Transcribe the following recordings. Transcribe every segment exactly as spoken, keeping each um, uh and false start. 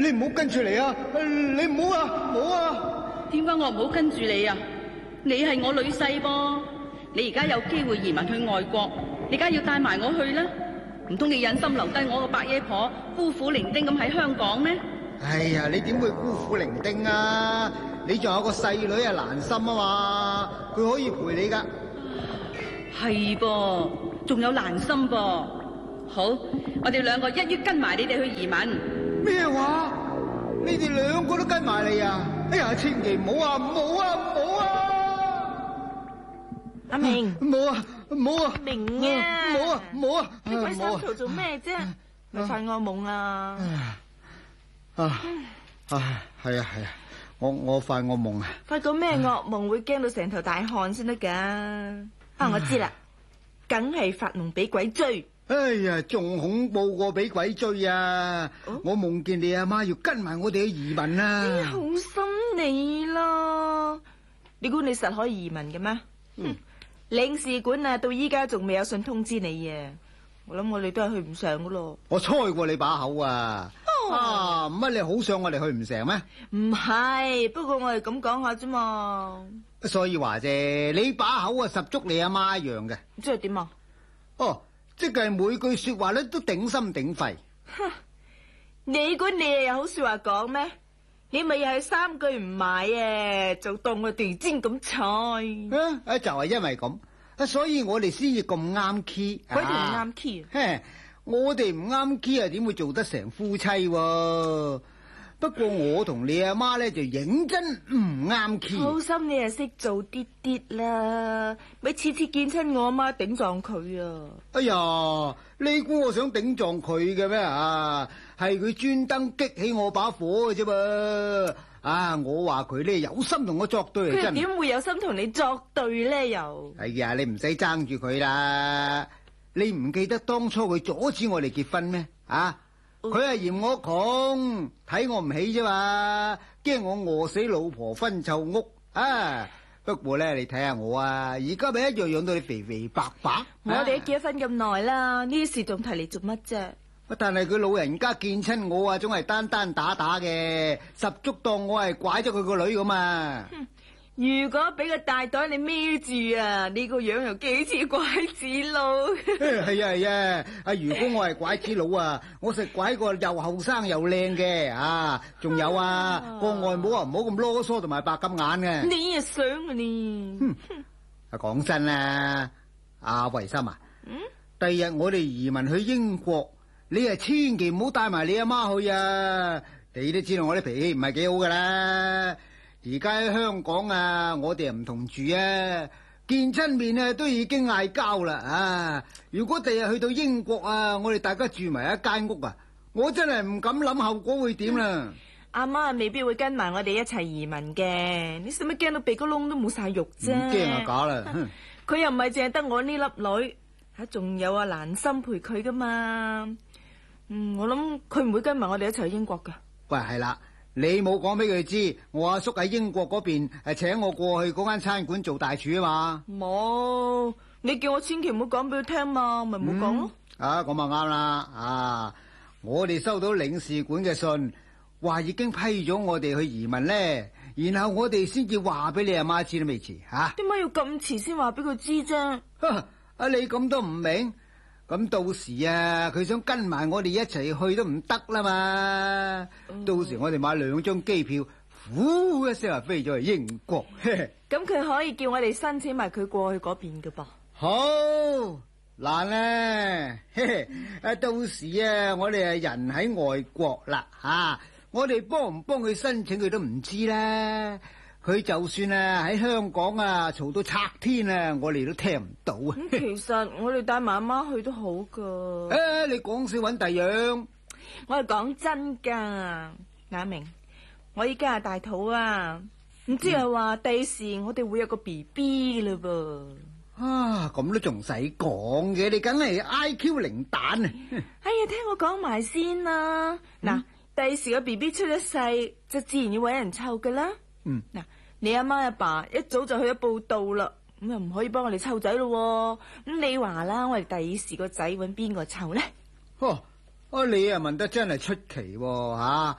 你唔好跟住嚟啊！你唔好啊，唔好啊！ 點解我唔好跟住你啊？你係我女婿噃，你而家有機會移民去外國，你梗係要帶埋我去啦。唔通你忍心留低我個伯爺婆孤苦伶仃咁喺香港咩？ 哎呀，你點會孤苦伶仃啊？你仲有個細女啊，蘭心啊嘛，佢可以陪你噶。 係噃，仲有蘭心噃。好，我哋兩個一於跟埋你哋去移民。 咩話？你哋兩個都跟埋嚟啊？哎呀，千祈唔好啊，唔好啊，唔好啊！ 阿明， 唔好啊，唔好啊， 明啊， 唔好啊，唔好啊！ 你鬼三嘈做咩啫？咪發惡夢啊！ 啊啊，係啊係啊，我我發惡夢啊！ 發個咩惡夢會驚到成頭大汗先得噶？啊，我知啦，梗係發夢俾鬼追。 哎呀，仲恐怖過俾鬼追啊！哦、我夢見你阿媽要跟埋我哋去移民啊！ 哎呀，好心你咯！你估你實可以移民嘅咩？嗯，領事館啊，到依家仲未有信通知你啊！我諗我哋都係去唔上噶咯。我猜過你把口啊！哦、啊，乜你好想我哋去唔成咩？ 唔係，不過我係咁講下啫嘛。 所以話啫，你把口啊十足你阿媽一樣嘅。 即係點啊？ 哦。即係每句說話咧都頂心頂肺。 哼，你估你又有好說話講咩？你咪又係三句唔買啊，就當我地氈咁菜。 啊，就係因為咁，所以我哋先至咁啱 key。 佢哋唔啱 key。 嘿，我哋唔啱 key 啊，點會做得成夫妻？不過我同你阿媽咧就認真唔啱 key。 好心你又識做啲啲啦，咪次次見親我阿媽頂撞佢啊！ 哎呀，你估我想頂撞佢嘅咩啊？係佢專登激起我把火嘅啫噃。啊，我話佢咧有心同我作對， 佢點會有心同你作對咧？又哎呀，你唔使爭住佢啦。你唔記得當初佢阻止我哋結婚咩？啊！佢係嫌我窮，睇我唔起啫嘛，驚我餓死老婆分臭屋啊！不過咧，你睇下我啊，而家咪一樣養到你肥肥白白。 我哋都結咗婚咁耐啦，呢啲事仲提嚟做乜啫？ 但係佢老人家見親我啊，總係單單打打嘅，十足當我係拐咗佢個女咁啊！ 如果俾個大袋你孭住啊，你個樣又幾似拐子佬。 係啊係啊，啊如果我係拐子佬啊，我實拐個又後生又靚嘅啊，仲有啊個外母啊唔好咁囉嗦同埋白金眼嘅。 你啊想啊你？ 哼，啊講真啦，阿維森啊，嗯，第日我哋移民去英國，你啊千祈唔好帶埋你阿媽去啊！你都知道我啲脾氣唔係幾好噶啦。而家喺香港啊，我哋又唔同住啊，見親面啊都已經嗌交啦啊！如果第日去到英國啊，我哋大家住埋一間屋啊，我真係唔敢諗後果會點啦。 阿媽未必會跟埋我哋一齊移民嘅，你使乜驚到鼻哥窿都冇晒肉啫？ 唔驚啊假啦！ 佢又唔係淨係得我呢粒女，吓仲有阿蘭心陪佢噶嘛？嗯，我諗佢唔會跟埋我哋一齊去英國噶。 喂，係啦。你冇講俾佢知，我阿叔喺英國嗰邊係請我過去嗰間餐館做大廚啊嘛。 冇，你叫我千祈唔好講俾佢聽嘛，咪唔好講咯。 啊，咁啊啱啦。啊，我哋收到領事館嘅信，話已經批咗我哋去移民咧，然後我哋先至話俾你阿媽知都未遲吓。點解要咁遲先話俾佢知啫？ 啊，你咁都唔明？咁到時啊，佢想跟埋我哋一齊去都唔得啦嘛。嗯、到時我哋買兩張機票，呼一聲啊飛咗去英國。 咁佢可以叫我哋申請埋佢過去嗰邊㗎噃。 好難咧，啊到時啊，我哋係人喺外國啦吓、啊，我哋幫唔幫佢申請佢都唔知啦。佢就算啊喺香港啊嘈到拆天啊，我哋都聽唔到啊。 咁其實我哋帶媽媽去都好噶。誒、 啊，你講笑搵第樣， 我係講真噶。阿明，我依家係大肚啊，唔知係話第時我哋會有個 B B 嘞噃。 啊，咁都仲使講嘅？你梗係 I Q 零蛋啊！ 哎呀，聽我講埋先啦。嗱、嗯，第時個 B B 出咗世，就自然要搵人湊噶啦。嗯，嗱，你阿媽阿爸一早就去咗報道啦，咁又唔可以幫我哋湊仔咯。咁你話啦，我哋第時個仔搵邊個湊咧？ 哦，啊你啊問得真係出奇吓、啊，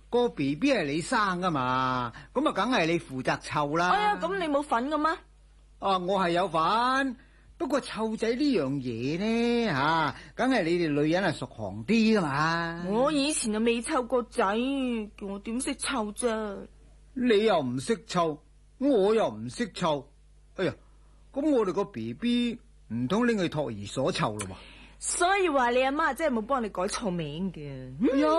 個 B B 係你生噶嘛，咁啊梗係你負責湊啦。 哎呀，咁你冇份噶咩？ 啊，我係有份，不過湊仔呢樣嘢呢吓，梗係你哋女人係熟行啲噶嘛。 我以前就未湊過仔，叫我點識湊啫？ 你又唔識湊，我又唔識湊，哎呀，咁我哋個 B B 唔通拎去托兒所湊咯嘛？ 所以話你阿媽真係冇幫你改錯名嘅。 哎呀